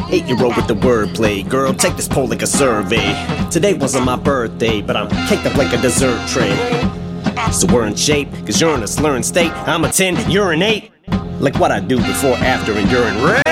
8-year-old with the wordplay. Girl, take this poll like a survey. Today wasn't my birthday, but I'm caked up like a dessert tray. So we're in shape, cause you're in a slurring state. I'm a 10, you're an 8. Like what I do before, after, and during.